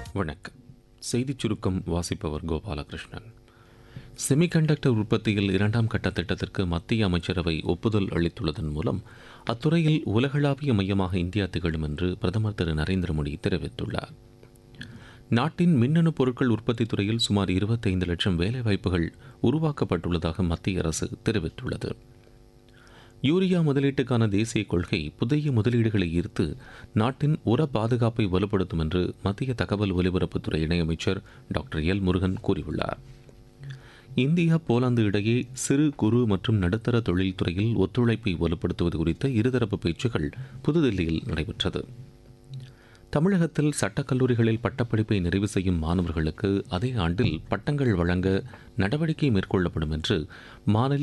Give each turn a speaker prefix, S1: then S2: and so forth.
S1: வணக்கம். செய்திச் சுருக்கம் வாசிப்பவர் கோபாலகிருஷ்ணன். செமிகண்டக்டர் உற்பத்தியில் இரண்டாம் கட்ட திட்டத்திற்கு மத்திய அமைச்சரவை ஒப்புதல் அளித்துள்ளதன் மூலம் அத்துறையில் உலகளாவிய மையமாக இந்தியா திகழும் என்று பிரதமர் திரு நரேந்திர மோடி தெரிவித்துள்ளார். நாட்டின் மின்னணு பொருட்கள் உற்பத்தி துறையில் சுமார் 25 லட்சம் வேலைவாய்ப்புகள் உருவாக்கப்பட்டுள்ளதாக மத்திய அரசு தெரிவித்துள்ளது. யூரியா முதலீட்டுக்கான தேசிய கொள்கை புதிய முதலீடுகளை ஈர்த்து நாட்டின் உர பாதுகாப்பை வலுப்படுத்தும் என்று மத்திய தகவல் ஒலிபரப்புத்துறை இணையமைச்சர் டாக்டர் எல் முருகன் கூறியுள்ளார். இந்தியா போலாந்து இடையே சிறு குறு மற்றும் நடுத்தர தொழில்துறையில் ஒத்துழைப்பை வலுப்படுத்துவது குறித்த இருதரப்பு பேச்சுக்கள் புதுதில்லியில் நடைபெற்றது. தமிழகத்தில் சட்டக்கல்லூரிகளில் பட்டப்படிப்பை நிறைவு செய்யும் மாணவர்களுக்கு அதே ஆண்டில் பட்டங்கள் வழங்க நடவடிக்கை மேற்கொள்ளப்படும் என்று மாநில